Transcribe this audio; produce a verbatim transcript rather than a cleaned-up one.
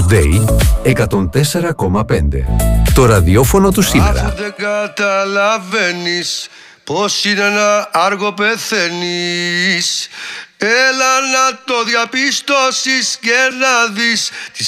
Day εκατόν τέσσερα κόμμα πέντε. Το ραδιόφωνο του σήμερα. Αφού δεν καταλαβαίνεις πως είναι ένα άργο πεθαίνεις, έλα να το διαπιστώσεις και να δεις τις